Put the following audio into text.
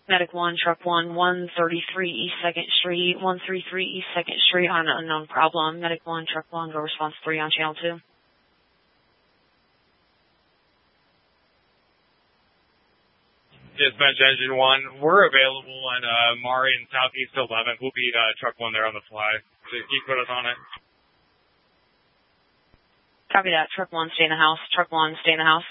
Medic 1, Truck 1, 133 East 2nd Street, 133 East 2nd Street on an unknown problem. Medic 1, Truck 1, go response 3 on channel 2. Dispatch Engine 1, we're available on Mari and Southeast 11th. We'll be Truck 1 there on the fly. So you put us on it. Copy that. Truck 1, stay in the house. Truck 1, stay in the house.